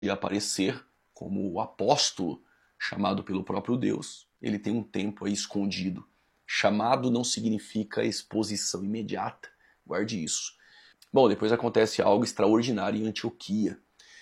de aparecer como o apóstolo chamado pelo próprio Deus, ele tem um tempo aí escondido. Chamado não significa exposição imediata, guarde isso. Bom, depois acontece algo extraordinário em Antioquia.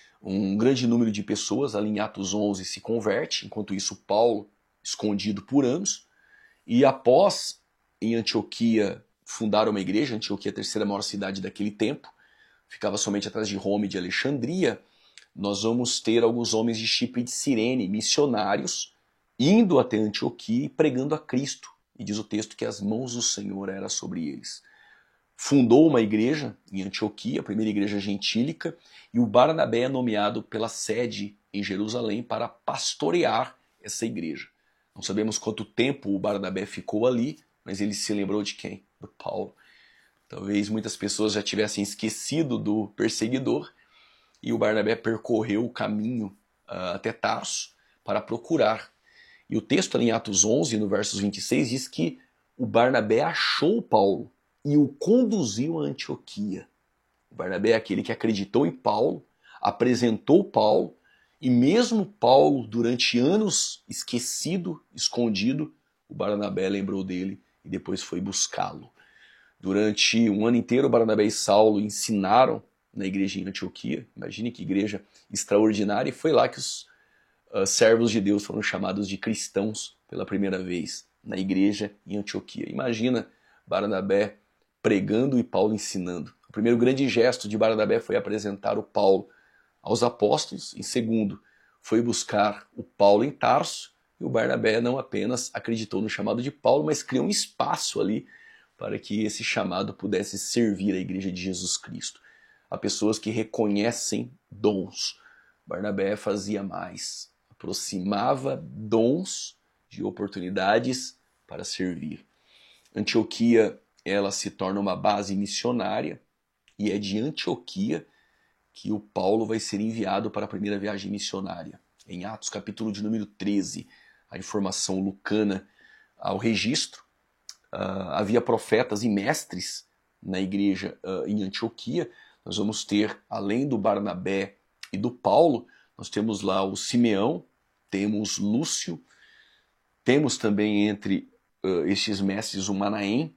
Um grande número de pessoas, ali em Atos 11, se converte, enquanto isso Paulo, escondido por anos, e após, em Antioquia, fundar uma igreja, Antioquia, a terceira maior cidade daquele tempo, ficava somente atrás de Roma e de Alexandria, nós vamos ter alguns homens de Chipre e de Cirene, missionários, indo até Antioquia e pregando a Cristo. E diz o texto que as mãos do Senhor eram sobre eles. Fundou uma igreja em Antioquia, a primeira igreja gentílica, e o Barnabé é nomeado pela sede em Jerusalém para pastorear essa igreja. Não sabemos quanto tempo o Barnabé ficou ali, mas ele se lembrou de quem? Do Paulo. Talvez muitas pessoas já tivessem esquecido do perseguidor, e o Barnabé percorreu o caminho até Tarso para procurar. E o texto ali em Atos 11, no versos 26, diz que o Barnabé achou Paulo e o conduziu a Antioquia. O Barnabé é aquele que acreditou em Paulo, apresentou Paulo, e mesmo Paulo, durante anos esquecido, escondido, o Barnabé lembrou dele e depois foi buscá-lo. Durante um ano inteiro, Barnabé e Saulo ensinaram na igreja em Antioquia. Imagine que igreja extraordinária. E foi lá que os servos de Deus foram chamados de cristãos pela primeira vez, na igreja em Antioquia. Imagina Barnabé pregando e Paulo ensinando. O primeiro grande gesto de Barnabé foi apresentar o Paulo aos apóstolos. Em segundo, foi buscar o Paulo em Tarso. E o Barnabé não apenas acreditou no chamado de Paulo, mas criou um espaço ali para que esse chamado pudesse servir a igreja de Jesus Cristo. Há pessoas que reconhecem dons. Barnabé fazia mais, aproximava dons de oportunidades para servir. Antioquia, ela se torna uma base missionária, e é de Antioquia que o Paulo vai ser enviado para a primeira viagem missionária. Em Atos, capítulo de número 13, a informação lucana ao registro, havia profetas e mestres na igreja em Antioquia. Nós vamos ter, além do Barnabé e do Paulo, nós temos lá o Simeão, temos Lúcio, temos também entre estes mestres o Manaém,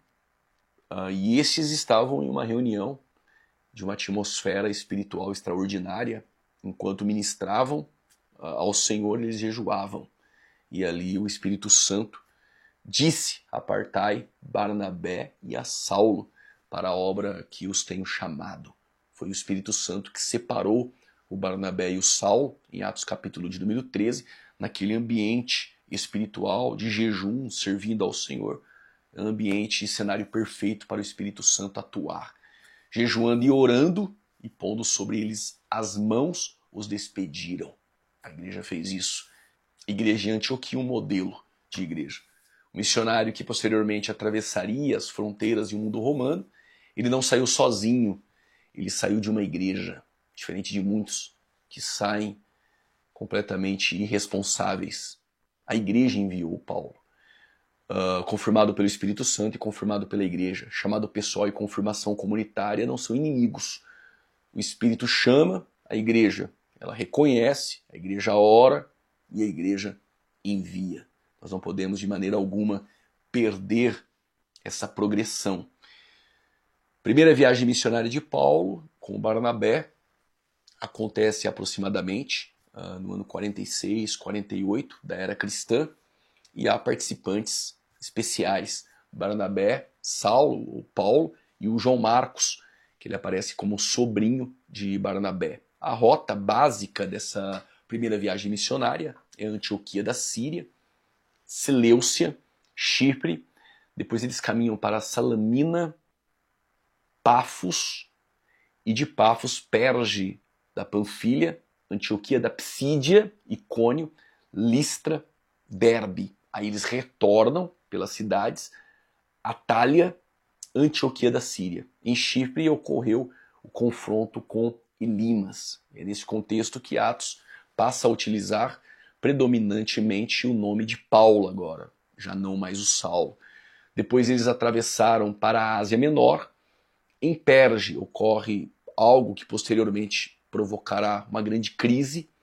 e estes estavam em uma reunião de uma atmosfera espiritual extraordinária. Enquanto ministravam ao Senhor, eles jejuavam. E ali o Espírito Santo disse: apartai Barnabé e a Saulo para a obra que os tenho chamado. Foi o Espírito Santo que separou o Barnabé e o Saulo, em Atos capítulo de número 13, naquele ambiente espiritual de jejum, servindo ao Senhor. Ambiente e cenário perfeito para o Espírito Santo atuar. Jejuando e orando, e pondo sobre eles as mãos, os despediram. A igreja fez isso. Igreja de Antioquia, um modelo de igreja. O missionário que posteriormente atravessaria as fronteiras do mundo romano, ele não saiu sozinho, ele saiu de uma igreja, diferente de muitos que saem completamente irresponsáveis. A igreja enviou Paulo, confirmado pelo Espírito Santo e confirmado pela igreja. Chamado pessoal e confirmação comunitária não são inimigos. O Espírito chama, a igreja ela reconhece, a igreja ora e a igreja envia. Nós não podemos de maneira alguma perder essa progressão. Primeira viagem missionária de Paulo com Barnabé acontece aproximadamente no ano 46, 48 da era cristã, e há participantes especiais: Barnabé, Saulo, o Paulo e o João Marcos, que ele aparece como sobrinho de Barnabé. A rota básica dessa primeira viagem missionária é Antioquia da Síria, Seleucia, Chipre. Depois eles caminham para Salamina, Pafos, e de Pafos, Perge da Panfilha, Antioquia da Psídia, Icônio, Listra, Derbe. Aí eles retornam pelas cidades, Atália, Antioquia da Síria. Em Chipre ocorreu o confronto com Elimas. É nesse contexto que Atos passa a utilizar predominantemente o nome de Paulo agora, já não mais o Saulo. Depois eles atravessaram para a Ásia Menor. Em Perge ocorre algo que posteriormente provocará uma grande crise